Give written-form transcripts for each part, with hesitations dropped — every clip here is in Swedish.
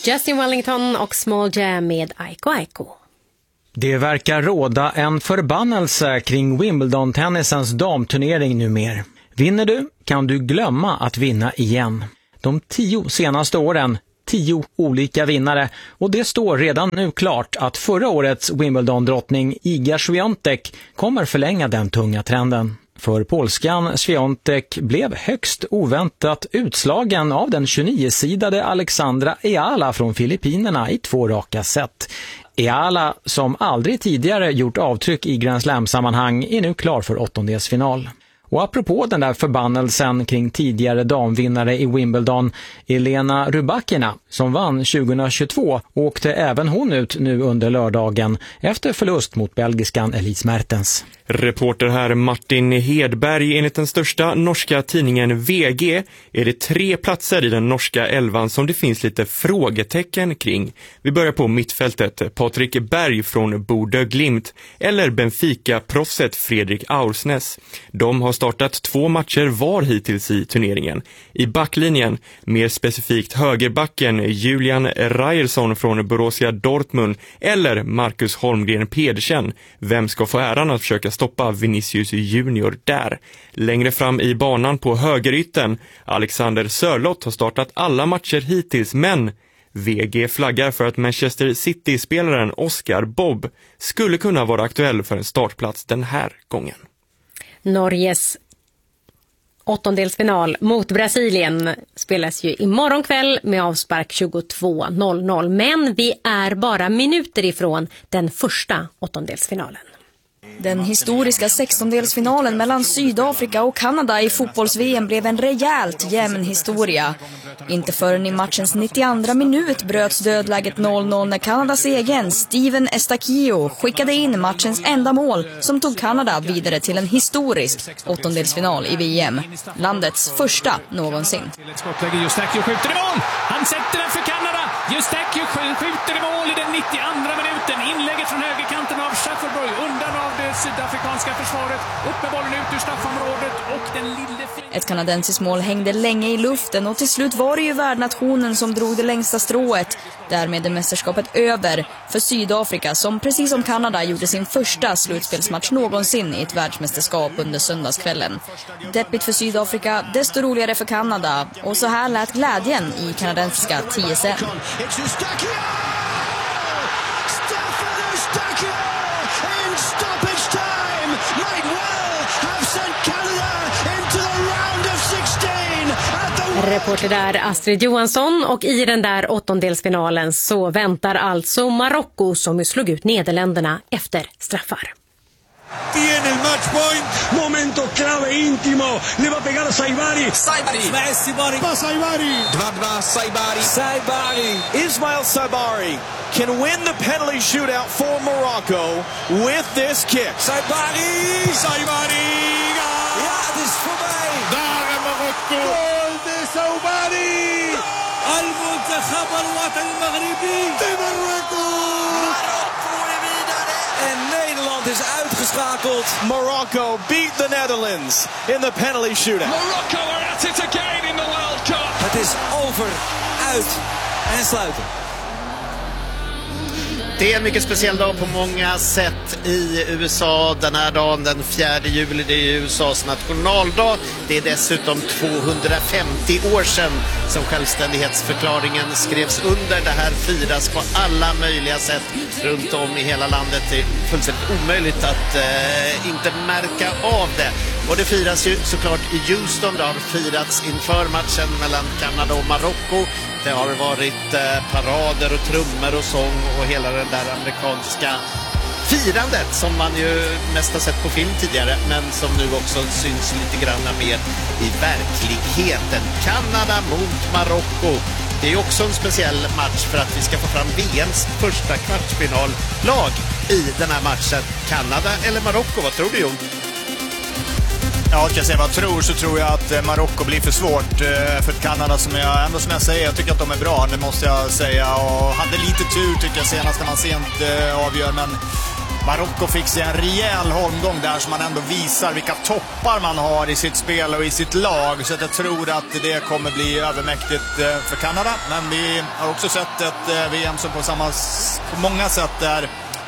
Justin Wellington och Small Jam med Aiko Aiko. Det verkar råda en förbannelse kring Wimbledon-tennisens damturnering numer. Vinner du kan du glömma att vinna igen. De 10 senaste åren, 10 olika vinnare, och det står redan nu klart att förra årets Wimbledon-drottning Iga Swiatek kommer förlänga den tunga trenden. För polskan Swiatek blev högst oväntat utslagen av den 29-sidade Alexandra Eala från Filippinerna i 2 raka set. Eala, som aldrig tidigare gjort avtryck i Grand Slam-sammanhang, är nu klar för åttondelsfinal. Och apropå den där förbannelsen kring tidigare damvinnare i Wimbledon, Elena Rybakina, som vann 2022, åkte även hon ut nu under lördagen efter förlust mot belgiskan Elise Mertens. Reporter här Martin Hedberg. Enligt den största norska tidningen VG är det 3 platser i den norska elvan som det finns lite frågetecken kring. Vi börjar på mittfältet. Patrik Berg från Bodø Glimt eller Benfica-proffset Fredrik Aursnes. De har startat 2 matcher var hittills i turneringen. I backlinjen, mer specifikt högerbacken Julian Ryerson från Borussia Dortmund eller Marcus Holmgren Pedersen. Vem ska få äran att försöka stoppa Vinicius Junior där? Längre fram i banan på högerytten, Alexander Sörloth har startat alla matcher hittills, men VG flaggar för att Manchester City-spelaren Oscar Bobb skulle kunna vara aktuell för en startplats den här gången. Norges åttondelsfinal mot Brasilien spelas ju imorgon kväll med avspark 22:00, men vi är bara minuter ifrån den första åttondelsfinalen. Den historiska 16-delsfinalen mellan Sydafrika och Kanada i fotbolls-VM blev en rejält jämn historia. Inte förrän i matchens 92:a minut bröts dödläget 0-0 när Kanadas egen Steven Estaquio skickade in matchens enda mål som tog Kanada vidare till en historisk åttondelsfinal i VM. Landets första någonsin. Eustachio skjuter i mål! Han sätter den för Kanada! Eustachio skjuter i mål i den 92:a minuten. Inlägget från högerkanten av Schaffelburg undan av det sydafrikanska försvaret. Upp med bollen ut ur straffområdet och den lille... Ett kanadensiskt mål hängde länge i luften och till slut var det ju värdnationen som drog det längsta strået. Därmed är mästerskapet över för Sydafrika som precis som Kanada gjorde sin första slutspelsmatch någonsin i ett världsmästerskap under söndagskvällen. Deppigt för Sydafrika, desto roligare för Kanada. Och så här lät glädjen i kanadensiska TSN. Reporter där Astrid Johansson, och i den där åttondelsfinalen så väntar alltså Marocko som slog ut Nederländerna efter straffar. Tiene el match point. Momento clave íntimo. Le va a pegar a Saibari. Saibari. Dwadwa Saibari. Saibari. Ismail Saibari can win the penalty shootout for Morocco with this kick. Saibari. Ja, det är förbi. Där är Marocko. Gol de Saibari. المنتخب الوطني المغربي. Marocko är vidare. En Nederland is uitgeschakeld. Morocco beat the Netherlands in the penalty shootout. Morocco are at it again in the World Cup. Het is over, uit en sluiten. Det är en mycket speciell dag på många sätt i USA den här dagen, den 4 juli, det är USAs nationaldag. Det är dessutom 250 år sedan som självständighetsförklaringen skrevs under. Det här firas på alla möjliga sätt runt om i hela landet. Det är fullständigt omöjligt att inte märka av det. Och det firas ju såklart i Houston. Det har firats inför matchen mellan Kanada och Marocko. Det har varit parader och trummor och sång och hela den där amerikanska firandet som man ju mest har sett på film tidigare, men som nu också syns lite grann mer i verkligheten. Kanada mot Marocko. Det är också en speciell match för att vi ska få fram VMs första kvartsfinallag i den här matchen. Kanada eller Marocko, vad tror du, Jon? Ja, kan jag säga vad jag tror, så tror jag att Marocko blir för svårt för Kanada som jag säger. Jag tycker att de är bra, det måste jag säga. Och hade lite tur tycker jag senast när man sent avgör. Men Marocko fick sig en rejäl holmgång där som man ändå visar vilka toppar man har i sitt spel och i sitt lag. Så att jag tror att det kommer bli övermäktigt för Kanada. Men vi har också sett ett VM som på många sätt är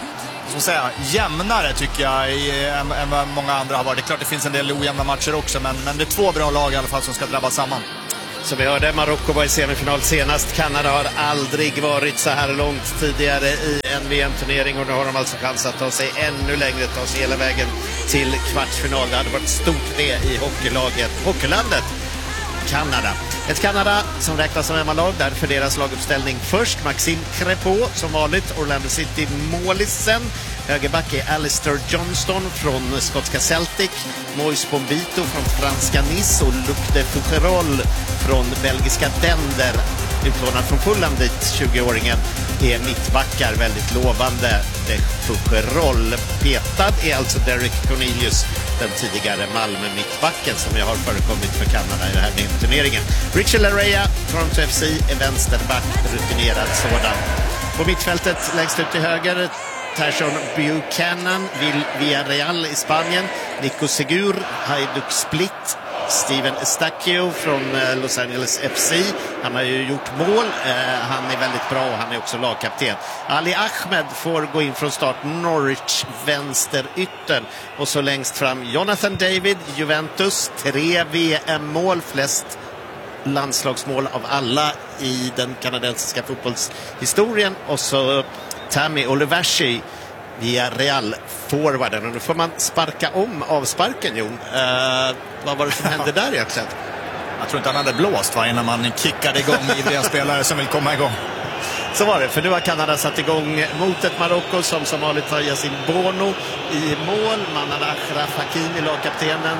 jämnare tycker jag än vad många andra har varit. Det är klart det finns en del ojämna matcher också, men det är 2 bra lag i alla fall som ska drabbas samman. Så vi hörde, Marocko var i semifinal senast. Kanada har aldrig varit så här långt tidigare i en VM-turnering och nu har de alltså chans att ta sig ännu längre, ta sig hela vägen till kvartsfinal. Det hade varit stort det i hockeylandet Kanada. Ett Kanada som räknas som hemmalag, därför deras laguppställning först. Maxime Crépeau som vanligt, Orlando City målisen. Högerback är Alistair Johnston från skotska Celtic, Moise Bombito från franska Nice och Luc de Fougerolles från belgiska Dender, utlånad från Fulham dit 20-åringen är mittbackar, väldigt lovande. De Fougerolles. Petad är alltså Derek Cornelius, den tidigare Malmö-mittbacken som har förekommit för Kanada i den här VM-turneringen. Richard Larea, Toronto FC, är vänsterback, rutinerad sådan. På mittfältet längst ut till höger, Tyson Buchanan, Villarreal i Spanien, Nico Segur, Hajduk Split, Steven Estacio från Los Angeles FC. Han har ju gjort mål, han är väldigt bra och han är också lagkapten. Ali Ahmed får gå in från start, Norwich vänsteryttern. Och så längst fram Jonathan David, Juventus, 3 VM-mål, flest landslagsmål av alla i den kanadensiska fotbollshistorien. Och så Tammy Olivashi via Real forwarden. Och nu får man sparka om avsparken, Jon. Vad var det som hände där egentligen? Jag tror inte han hade blåst innan man kickade igång ivriga spelare som vill komma igång. Så var det, för nu har Kanada satt igång mot ett Marocko som vanligt har Yassine Bono i mål. Manan Achraf Hakimi, lagkaptenen,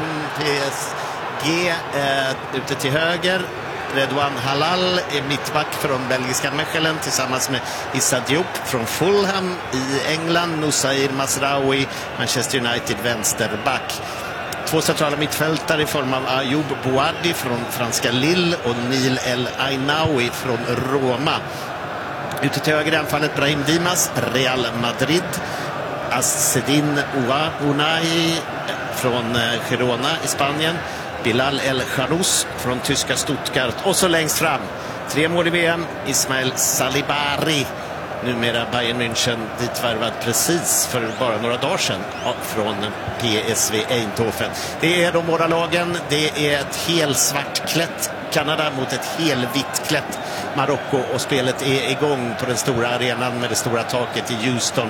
PSG ute till höger. Redouane Halal är mittback från belgiska Mechelen tillsammans med Issa Diop från Fulham i England. Nusair Masraoui, Manchester United, vänsterback. 2 centrala mittfältare i form av Ayoub Bouadi från franska Lille och Neil El Ainaoui från Roma. Ute till höger i anfallet Brahim Dimas, Real Madrid. Assedin Unai från Girona i Spanien. Bilal El Kharous från tyska Stuttgart. Och så längst fram, 3 mål i VM, Ismail Salibari, numera Bayern München, ditvärvad precis för bara några dagar sedan från PSV Eindhoven. Det är de båda lagen. Det är ett helsvartklätt Kanada mot ett helvittklätt Marocko och spelet är igång på den stora arenan med det stora taket i Houston.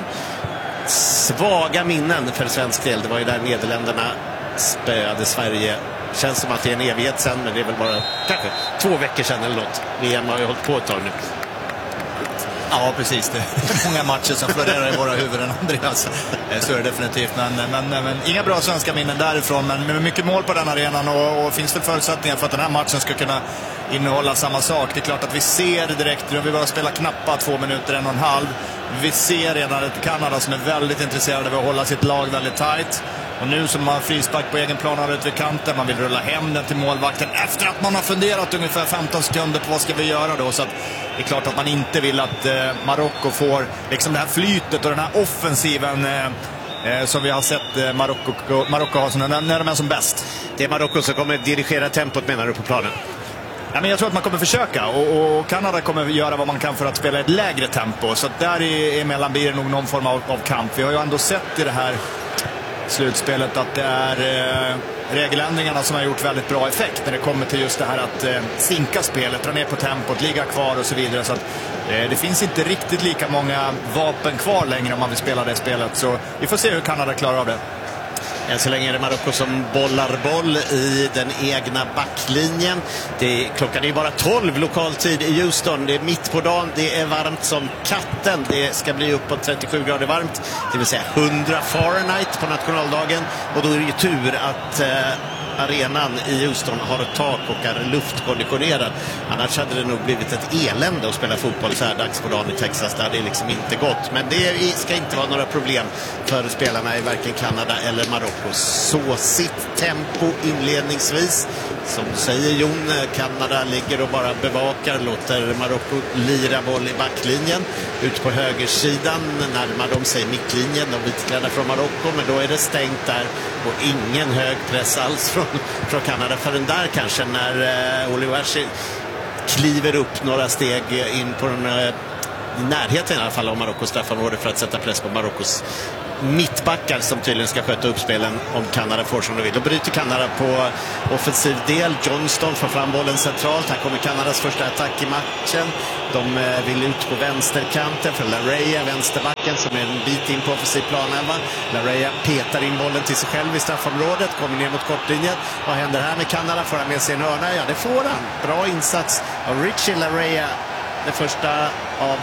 Svaga minnen för svensk del. Det var ju där Nederländerna spöade Sverige. Känns som att det är en evighet sen, men det är väl bara kanske 2 veckor sedan eller något. VM har ju hållit på ett tag nu. Ja, precis. Det är många matcher som florerar i våra huvuden, Andreas. Så är det definitivt. Men inga bra svenska minnen därifrån. Men med mycket mål på den arenan och finns det förutsättningar för att den här matchen ska kunna innehålla samma sak. Det är klart att vi ser det direkt. Vi bara spelar knappt 2 minuter, 1,5. Vi ser redan ett Kanada som är väldigt intresserade av att hålla sitt lag väldigt tajt. Och nu som man har frispark på egen plan ut vid kanten, man vill rulla hem den till målvakten efter att man har funderat ungefär 15 sekunder på vad ska vi göra då. Så att det är klart att man inte vill att Marocko får liksom det här flytet och den här offensiven som vi har sett Marocko ha när de är som bäst. Det är Marocko som kommer dirigera tempot, menar du, på planen? Ja, men jag tror att man kommer försöka och Kanada kommer göra vad man kan för att spela ett lägre tempo. Så att där emellan blir det nog någon form av kamp. Vi har ju ändå sett i det här slutspelet att det är regeländringarna som har gjort väldigt bra effekt när det kommer till just det här att sinka spelet, dra ner på tempot, ligga kvar och så vidare. Så att det finns inte riktigt lika många vapen kvar längre om man vill spela det spelet. Så vi får se hur Kanada klarar av det. Än så länge är det Marocko som bollar boll i den egna backlinjen. Klockan är bara 12 lokaltid i Houston. Det är mitt på dagen, det är varmt som katten. Det ska bli uppåt 37 grader varmt, det vill säga 100 Fahrenheit på nationaldagen. Och då är det ju tur att arenan i Houston har ett tak och är luftkonditionerad. Annars hade det nog blivit ett elände att spela fotboll så här dags på dagen i Texas. Där det liksom inte gått. Men det ska inte vara några problem för spelarna i varken Kanada eller Marocko. Så sitt tempo inledningsvis. Som säger Jon, Kanada ligger och bara bevakar, låter Marocko lira boll i backlinjen. Ut på högersidan närmar de sig mittlinjen, de vitklädda från Marocko, men då är det stängt där och ingen hög press alls från Kanada förrän där kanske när Olivashi kliver upp några steg in på den närheten i alla fall av Marockos straffområde för att sätta press på Marockos mittbackar som tydligen ska sköta upp spelen om Kanada får som de vill. Då bryter Kanada på offensiv del. Johnston får fram bollen centralt. Här kommer Kanadas första attack i matchen. De vill ut på vänsterkanten för Lareya, vänsterbacken som är en bit in på offensiv planelva. Lareya petar in bollen till sig själv i straffområdet, kommer ner mot kortlinjen. Vad händer här med Kanada? Får han med sig en hörna? Ja, det får han. Bra insats av Richie Lareya. Det första av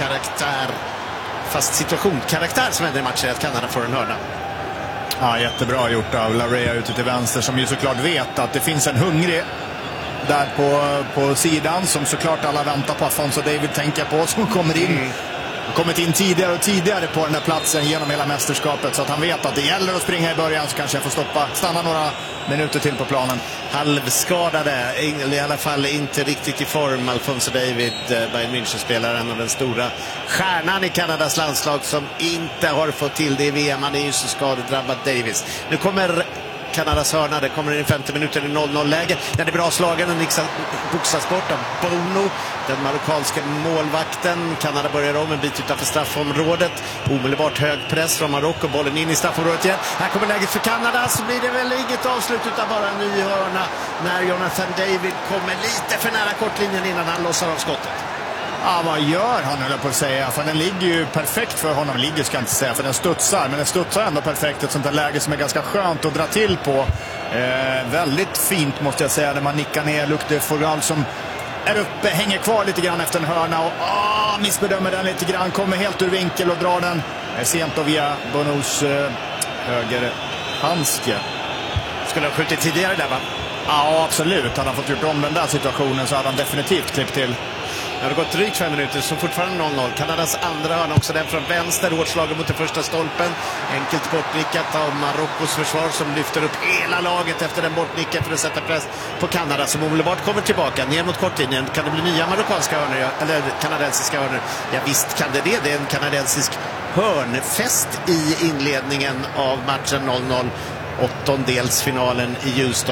fast situationskaraktär som händer i matchen, att Kanada får en hörna. Ja, jättebra gjort av Lareya ute till vänster, som ju såklart vet att det finns en hungrig där på sidan som såklart alla väntar på Afonso David tänker på, som kommer in. Kommit in tidigare och tidigare på den här platsen genom hela mästerskapet, så att han vet att det gäller att springa i början, så kanske jag får stanna några minuter till på planen. Halvskadade, i alla fall inte riktigt i form, Alfonso David, Bayern München-spelaren och den stora stjärnan i Kanadas landslag som inte har fått till det i VM. Han är ju så skadedrabbad, Davis. Nu kommer Kanadas hörna, det kommer in i 50 minuter i 0-0-läge. Den är bra slagen, den boxas bort av Bono, den marockanska målvakten. Kanada börjar om en bit utanför straffområdet. Omedelbart hög press från Marocko, bollen in i straffområdet igen. Här kommer läget för Kanada, så blir det väl inget avslut utan bara en ny hörna när Jonathan David kommer lite för nära kortlinjen innan han lossar av skottet. Ja, vad gör han, höll jag på att säga. För den ligger ju perfekt för honom. Ligger ska jag inte säga, för den studsar. Men den studsar ändå perfekt. Ett sånt där läge som är ganska skönt att dra till på. Väldigt fint måste jag säga när man nickar ner Luc de Foral som är uppe, hänger kvar lite grann efter en hörna och missbedömer den lite grann. Kommer helt ur vinkel och drar den sent och via Bonos höger handske. Skulle ha skjutit tidigare där, va? Ja, absolut. Hade han fått gjort om den där situationen så hade han definitivt klippt till. Det har gått drygt 5 minuter, så fortfarande 0-0. Kanadas andra hörna, också den från vänster, hårt slagen mot den första stolpen. Enkelt bortnickat av Marockos försvar som lyfter upp hela laget efter den bortnicken för att sätta press på Kanada, som omedelbart kommer tillbaka ner mot kortlinjen. Kan det bli nya marockanska hörnor, eller kanadensiska hörnor? Ja, visst kan det. Det är en kanadensisk hörnfest i inledningen av matchen 0-0. Åttondelsfinalen i Houston.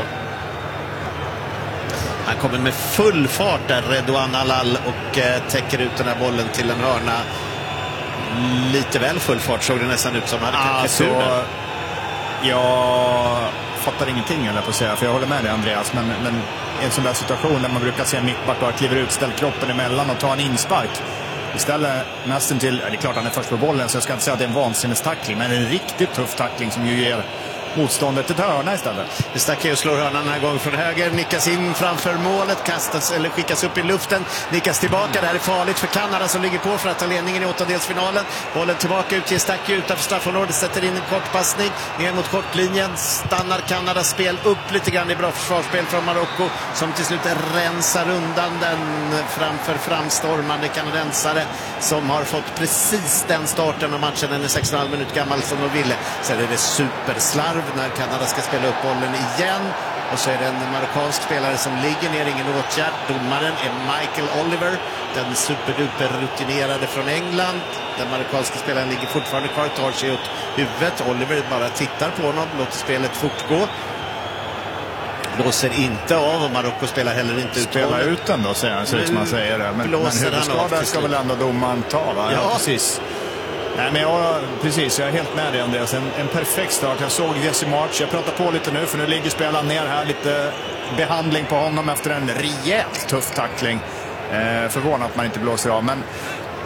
Han kommer med full fart där, Redouane Allal, och täcker ut den här bollen till en hörna. Lite väl full fart såg det nästan ut som. Jag fattar ingenting, eller på att säga, för jag håller med dig, Andreas, men i en sån där situation där man brukar se en mittback bara kliver ut, ställer kroppen emellan och tar en inspark. Istället nästan till, det är klart han är först på bollen, så jag ska inte säga att det är en vansinnestackling, men en riktigt tuff tackling som ju ger motståndet till hörna istället. Det stackar och slår hörnan den här gången från höger, nickas in framför målet, kastas eller skickas upp i luften, nickas tillbaka. Det här är farligt för Kanada som ligger på för att ta ledningen i åttondelsfinalen. Bollen tillbaka ut till Stacky utanför straffområdet, sätter in en kort passning ner mot kortlinjen. Stannar Kanadas spel upp lite grann i bra försvarsspel från Marocko, som till slut rensar undan den framför framstormande kanadensare som har fått precis den starten av matchen. Den är 6,5 minuter gammal som de ville. Sen är det superslarv när Kanada ska spela upp bollen igen, och så är det en marockansk spelare som ligger ner, ingen åtgärd. Domaren är Michael Oliver, den superduper rutinerade från England. Den marockanska spelaren ligger fortfarande kvar, tar sig åt huvudet. Oliver bara tittar på honom, låter spelet fortgå. Blåser inte av, och Marocko spelar heller inte ut. Spelar ut den då, säger han, så som man säger det. Men huvudskada ska väl ändå domaren ta, va? Ja, precis. Nej, men precis, jag är helt med dig, Andreas. En perfekt start. Jag såg Jesse March. Jag pratar på lite nu, för nu ligger spelaren ner här. Lite behandling på honom efter en rejält tuff tackling. Förvånad att man inte blåser av. Men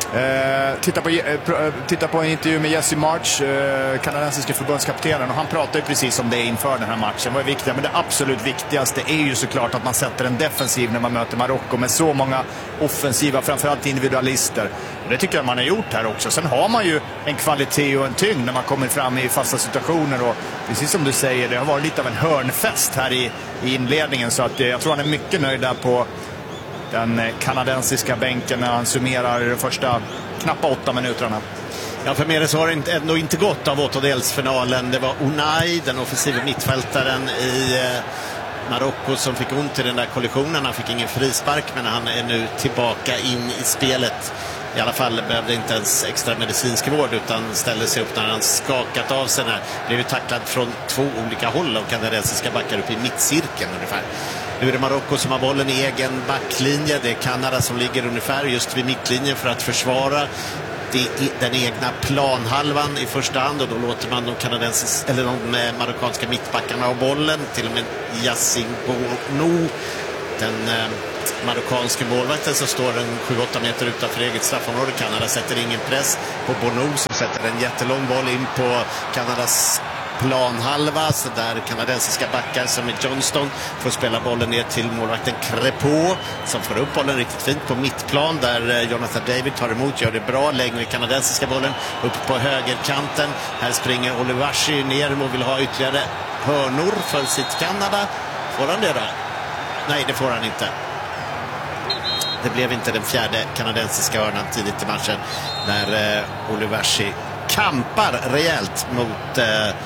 Titta på en intervju med Jesse March, kanadensiska förbundskaptenen, och han pratar ju precis om det inför den här matchen. Vad är viktigt? Men det absolut viktigaste är ju såklart att man sätter en defensiv när man möter Marocko med så många offensiva, framförallt individualister. Och det tycker jag man har gjort här också. Sen har man ju en kvalitet och en tyngd när man kommer fram i fasta situationer, och precis som du säger, det har varit lite av en hörnfest här i inledningen, så att jag tror han är mycket nöjd där på den kanadensiska bänken när han summerar de första knappa 8 minuterna. Ja, för mer så har det ändå inte gått av åttondelsfinalen. Det var Unai, den offensiva mittfältaren i Marocko, som fick ont i den där kollisionen. Han fick ingen frispark, men han är nu tillbaka in i spelet. I alla fall behövde inte ens extra medicinsk vård, utan ställde sig upp när han skakat av sig. Blev ju tacklad från 2 olika håll av kanadensiska backar upp i mittcirkeln ungefär. Nu är det Marocko som har bollen i egen backlinje. Det är Kanada som ligger ungefär just vid mittlinjen för att försvara den egna planhalvan i första hand, och då låter man de marockanska mittbackarna ha bollen. Till och med Yassine Bounou, den marockanske målvakten, som står en 7-8 meter utanför eget straffområde. Kanada sätter ingen press på Bounou, som sätter en jättelång boll in på Kanadas planhalva, så där kanadensiska backar som är Johnston får spela bollen ner till målvakten Crépeau, som får upp bollen riktigt fint på mittplan, där Jonathan David tar emot, gör det bra, lägger kanadensiska bollen upp på högerkanten. Här springer Oluwashi ner och vill ha ytterligare hörnor för sitt Kanada. Får han det då? Nej, det får han inte. Det blev inte den fjärde kanadensiska hörnan tidigt i matchen, när Oluwashi kampar rejält mot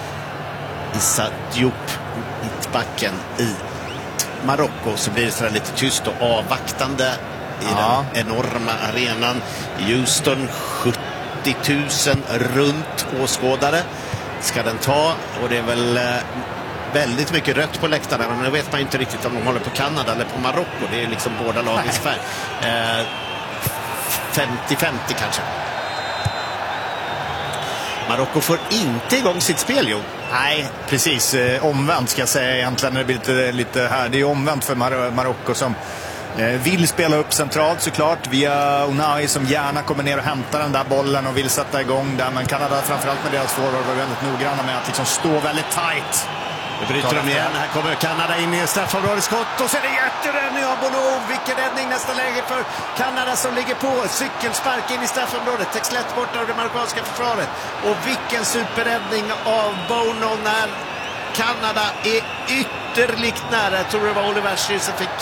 Issa Diop, mittbacken i Marocko. Så blir det så lite tyst och avvaktande i den enorma arenan i Houston. 70 000 runt åskådare ska den ta, och det är väl väldigt mycket rött på läktarna, men då vet man inte riktigt om de håller på Kanada eller på Marocko. Det är liksom båda lagens färg. 50-50 kanske. Marocko får inte igång sitt spel, jo. Nej, precis. Omvänt ska jag säga egentligen. Det blir lite här. Det är omvänt för Marocko, som vill spela upp centralt såklart via Unai, som gärna kommer ner och hämtar den där bollen och vill sätta igång där. Men Kanada, framförallt med deras forward, var väldigt noggranna med att liksom stå väldigt tight. Nu bryter de igen. Här kommer Kanada in i straffområdet, skott, och så är det jätteräddning av Bono. Vilken räddning, nästa läge för Kanada som ligger på. Cykelspark in i straffområdet. Täcks lätt bort av det marockanska försvaret. Och vilken superräddning av Bono när Kanada är ytterligt nära. Jag tror det var Oluwashi som fick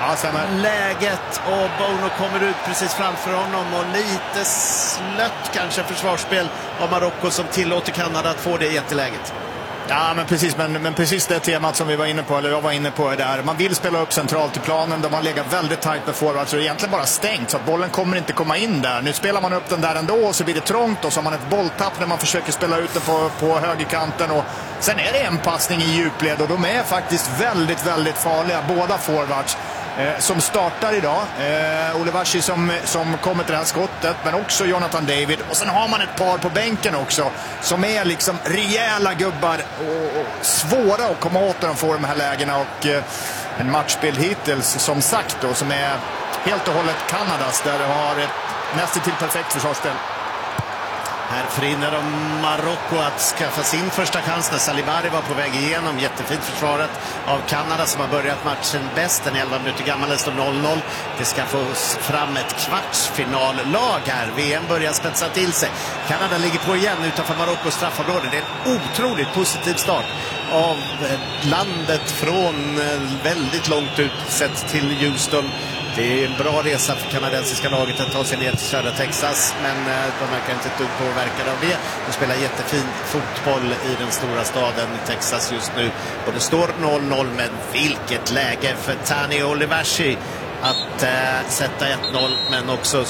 läget, och Bono kommer ut precis framför honom, och lite slött kanske försvarsspel av Marocko som tillåter Kanada att få det jätteläget. Ja, men precis, men precis det temat som vi var inne på, eller jag var inne på, är där. Man vill spela upp centralt i planen, där man lägger väldigt tajt med forward, så det är egentligen bara stängt, så att bollen kommer inte komma in där. Nu spelar man upp den där ändå, och så blir det trångt, och så har man ett bolltapp när man försöker spela ut den på högerkanten, och sen är det en passning i djupled, och de är faktiskt väldigt, väldigt farliga, båda forwards som startar idag. Oluwashi som kommer till det här skottet, men också Jonathan David, och sen har man ett par på bänken också som är liksom rejäla gubbar och svåra att komma åt när de får de här lägena, och en matchbild hittills som sagt då, som är helt och hållet Kanadas, där de har ett nästan till perfekt försvarsspel. Här förhindrar de Marocko att skaffa sin första chans när Salibari var på väg igenom. Jättefint försvarat av Kanada, som har börjat matchen bäst. Den 11 minuter gammal, står 0-0. Det ska få fram ett kvartsfinallag här. VM börjar spetsa till sig. Kanada ligger på igen utanför Marockos straffområde. Det är en otroligt positiv start av landet från väldigt långt ut sett till Houston. Det är en bra resa för kanadensiska laget att ta sig ner till södra Texas, men de verkar inte ett dugg påverkade av det. De spelar jättefin fotboll i den stora staden Texas just nu, och det står 0-0, men vilket läge för Tani Oluwashi att sätta 1-0, men också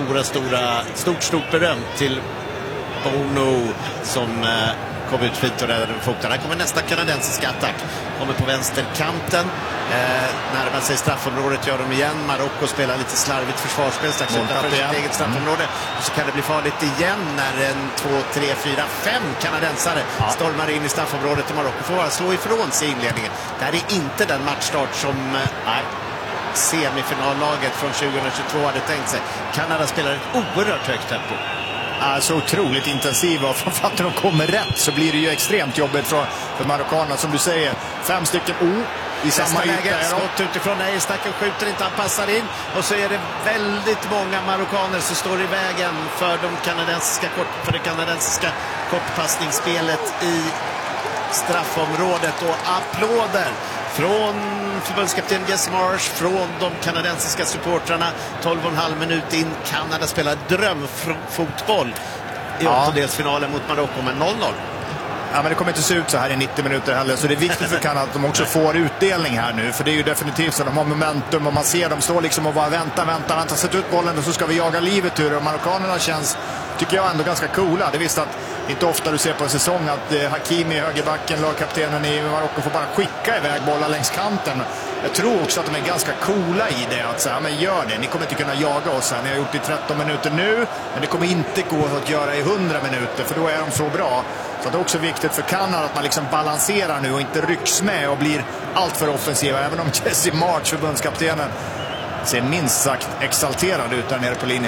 stort beröm till Bono som kom ut fint och räddade foten. Här kommer nästa kanadensiska attack. Kommer på vänsterkanten. Närmar sig straffområdet, gör de igen. Marocko spelar lite slarvigt försvarsspel strax utanför sitt eget straffområde. Och så kan det bli farligt igen när en 2, 3, 4, 5 kanadensare stormar in i straffområdet, och Marocko får bara slå ifrån sig inledningen. Det här är inte den matchstart semifinallaget från 2022 hade tänkt sig. Kanada spelar ett oerhört högt tempo. Så otroligt intensiva, och framförallt när de kommer rätt så blir det ju extremt jobbigt för marockanerna. Som du säger, 5 stycken i samma läge, skott utifrån, nej, stacken skjuter inte, han passar in, och så är det väldigt många marockaner som står i vägen för det kanadensiska kortpassningsspelet i straffområdet, och applåder från förbundskapten Jesse Marsh, från de kanadensiska supportrarna. 12,5 minut in, Kanada spelar drömfotboll i åttondelsfinalen mot Marocko med 0-0. Ja, men det kommer inte se ut så här i 90 minuter heller, så det är viktigt för Kanada att de också får utdelning här nu, för det är ju definitivt så att de har momentum och man ser dem stå liksom och bara vänta, sätt ut bollen och så ska vi jaga livet ur det. Och marockanerna känns, tycker jag, ändå ganska coola. Det visst att inte ofta du ser på en säsong att Hakimi, högerbacken, lagkaptenen i Marocko, får bara skicka iväg bollar längs kanten. Jag tror också att de är ganska coola i det, att säga, men gör det, ni kommer inte kunna jaga oss här. Ni har gjort det i 13 minuter nu, men det kommer inte gå att göra i 100 minuter, för då är de så bra. Så det är också viktigt för Kanada att man liksom balanserar nu och inte rycks med och blir allt för offensiva. Även om Jesse Marsh, förbundskaptenen, ser minst sagt exalterad ut där nere på linjen.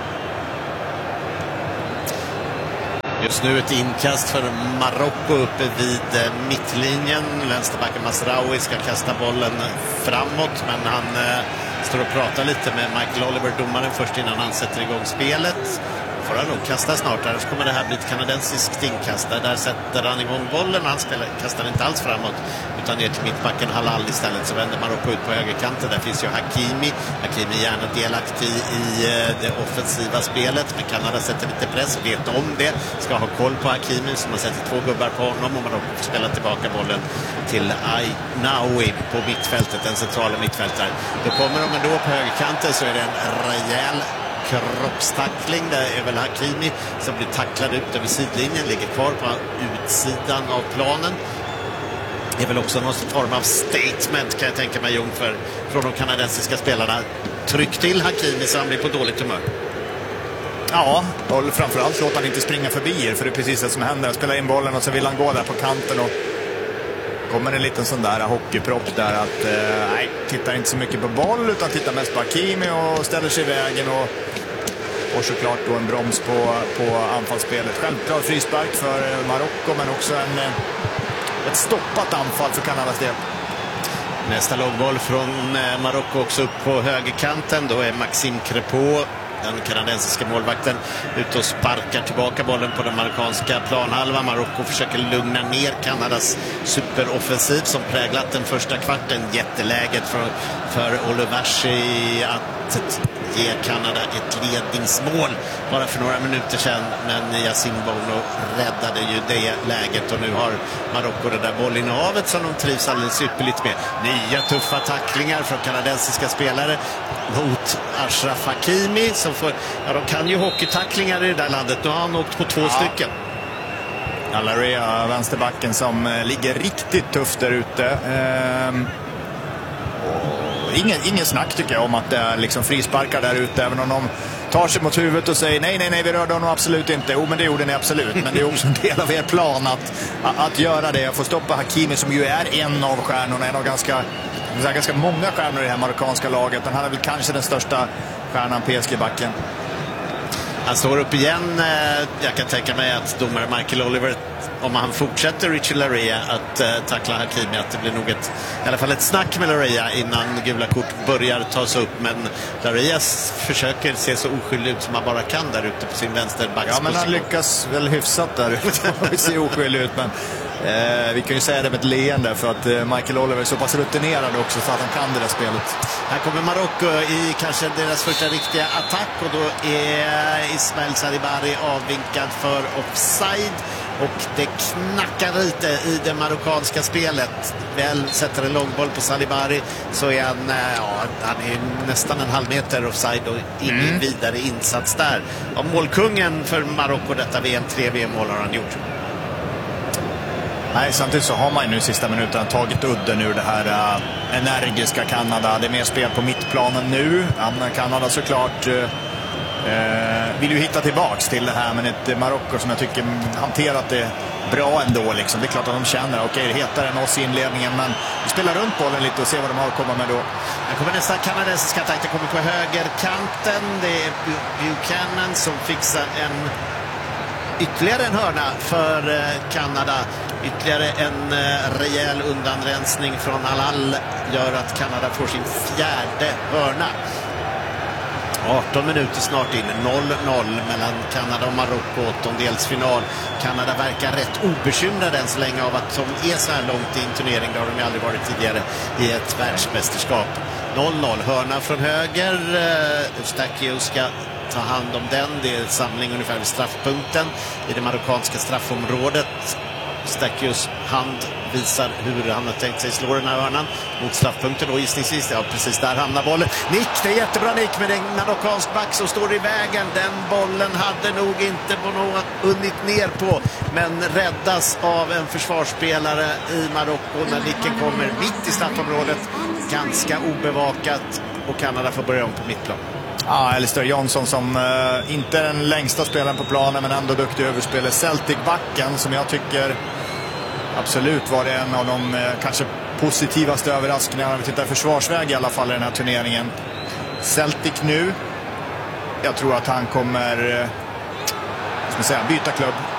Just nu ett inkast för Marocko uppe vid mittlinjen. Vänsterbacken Masraoui ska kasta bollen framåt, men han står och pratar lite med Michael Oliver, domaren, först innan han sätter igång spelet. Får han nog kasta snart, annars kommer det här bli ett kanadensiskt inkast. Där sätter han igång bollen, och han kastar inte alls framåt utan ner till mittbacken Halal istället. Så vänder Marocko ut på högerkanten, där finns ju Hakimi är gärna delaktig i det offensiva spelet, men Kanada sätter lite press, vet om det, ska ha koll på Hakimi, som har sätter 2 gubbar på honom, och Marocko får spela tillbaka bollen till Ainaoui på mittfältet, den centrala mittfältaren. Då kommer de ändå på högerkanten, så är det en rejäl kroppstackling. Det är väl Hakimi som blir tacklad ut över sidlinjen, ligger kvar på utsidan av planen. Det är väl också någon form av statement, kan jag tänka mig, från de kanadensiska spelarna. Tryck till Hakimi så han blir på dåligt humör. Ja, och framförallt låter han inte springa förbi er, för det är precis det som händer. Han spelar in bollen och så vill han gå där på kanten, och kommer en liten sån där hockeypropp där att nej, tittar inte så mycket på boll utan tittar mest på Hakimi och ställer sig i vägen, och såklart då en broms på anfallsspelet. Självklart frispark för Marocko, men också ett stoppat anfall för Kanadas del. Nästa långboll från Marocko också upp på högerkanten. Då är Maxime Crépeau, den kanadensiska målvakten, ute och sparkar tillbaka bollen på den marockanska planhalvan. Marocko försöker lugna ner Kanadas superoffensiv som präglat den första kvarten. Jätteläget för Oluwashi att ge Kanada ett ledningsmål bara för några minuter sedan, men Yacine Bono räddade ju det läget, och nu har Marocko det där bollinnehavet som de trivs alldeles ypperligt med. Nya tuffa tacklingar från kanadensiska spelare mot Achraf Hakimi som de kan ju hockeytacklingar i det där landet. Nu har han åkt på 2 stycken. Alaria, vänsterbacken, som ligger riktigt tufft där ute. Ingen snack tycker jag om att det är liksom frisparkar där ute, även om de tar sig mot huvudet och säger nej, vi rörde honom absolut inte. Jo, men det gjorde ni absolut, men det är också en del av er plan att göra det. Jag får stoppa Hakimi, som ju är en av stjärnorna, en av ganska många stjärnor i det här marockanska laget. Han är väl kanske den största stjärnan PSG-backen. Han står upp igen. Jag kan tänka mig att domare Michael Oliver, om han fortsätter Richie Laryea att tackla Hakimi, att det blir nog i alla fall ett snack med Laryea innan gula kort börjar tas upp. Men Laryea försöker se så oskyldig ut som han bara kan där ute på sin vänsterbacksposition. Ja, men han lyckas väl hyfsat där ute. Han ser oskyldig ut, men vi kan ju säga det med ett leende, för att Michael Oliver är så pass rutinerad också så att han kan det där spelet. Här kommer Marocko i kanske deras första riktiga attack, och då är Ismail Sadibari avvinkad för offside. Och det knackar lite i det marockanska spelet. Väl sätter en långboll på Sadibari, så är han är nästan en halv meter offside och ingen vidare insats där. Och målkungen för Marocko detta VM, 3 VM-mål har han gjort. Nej, samtidigt så har man ju nu i sista minuten tagit udden ur det här energiska Kanada. Det är mer spel på mittplanen nu. Kanada såklart vill ju hitta tillbaks till det här, men ett Marocko som jag tycker hanterat det bra ändå liksom. Det är klart att de känner, okej, det heter än oss i inledningen, men vi spelar runt bollen lite och ser vad de har att komma med då. Här kommer nästa kanadensiska attack, det kommer på högerkanten. Det är Buchanan som fixar ytterligare en hörna för Kanada. Ytterligare en rejäl undanrensning från Halal gör att Kanada får sin fjärde hörna. 18 minuter snart in, 0-0 mellan Kanada och Marocko, åttondelsfinal. Kanada verkar rätt obekymrade än så länge av att de är så här långt i en turnering. Det har de aldrig varit tidigare i ett världsmästerskap. 0-0, hörna från höger. Eustáquio ska ta hand om den. Det är en samling ungefär vid straffpunkten i det marockanska straffområdet. Eustáquios hand visar hur han har tänkt sig slå den här hörnan mot straffpunkten och gissningsvis, ja precis där hamnar bollen. Nick, det är jättebra nick med en marockansk back som står i vägen. Den bollen hade nog inte hunnit ner på, men räddas av en försvarsspelare i Marocko när nicken kommer mitt i straffområdet. Ganska obevakat och Kanada får börja om på mittplan. Ja, Alistair Johnson som inte är den längsta spelaren på planen, men ändå duktig överspelare. Celtic-backen som jag tycker absolut var en av de kanske positivaste överraskningarna. Vi tittar försvarsväg i alla fall i den här turneringen. Celtic nu. Jag tror att han kommer byta klubb.